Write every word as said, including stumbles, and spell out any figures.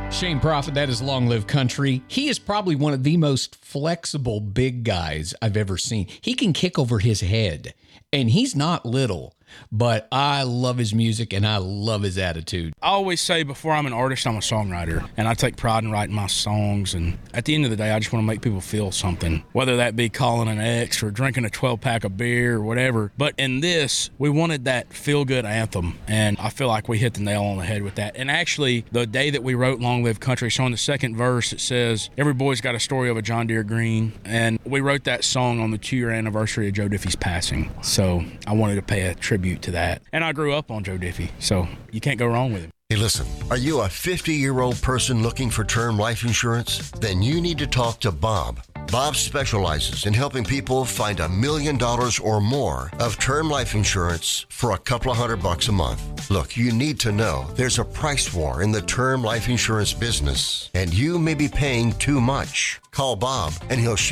Shane Prophet, that is Long Live Country. He is probably one of the most flexible big guys I've ever seen. He can kick over his head, and he's not little. But I love his music, and I love his attitude. I always say before I'm an artist, I'm a songwriter, and I take pride in writing my songs. And at the end of the day, I just want to make people feel something, whether that be calling an ex or drinking a twelve-pack of beer or whatever. But in this, we wanted that feel-good anthem, and I feel like we hit the nail on the head with that. And actually, the day that we wrote Long Live Country, so in the second verse, it says, every boy's got a story of a John Deere Green, and we wrote that song on the two-year anniversary of Joe Diffie's passing. So I wanted to pay a tribute to that. And I grew up on Joe Diffie, so you can't go wrong with him. Hey, listen, are you a fifty-year-old person looking for term life insurance? Then you need to talk to Bob. Bob specializes in helping people find a million dollars or more of term life insurance for a couple of hundred bucks a month. Look, you need to know there's a price war in the term life insurance business, and you may be paying too much. Call Bob, and he'll share